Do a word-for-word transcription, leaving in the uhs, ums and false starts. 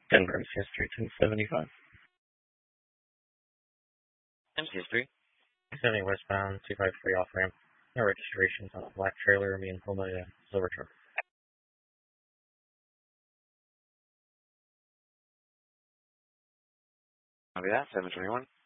Denver M C S three ten seventy-five. M C S three. seventy westbound, two five three off ramp. No registrations on a black trailer being pulled by a silver truck. Copy that, seven twenty-one.